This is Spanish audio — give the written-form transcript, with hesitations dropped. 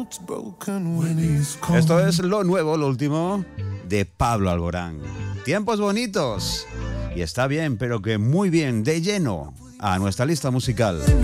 Esto es lo nuevo, lo último de Pablo Alborán. Tiempos bonitos. Y está bien, pero que muy bien, de lleno a nuestra lista musical.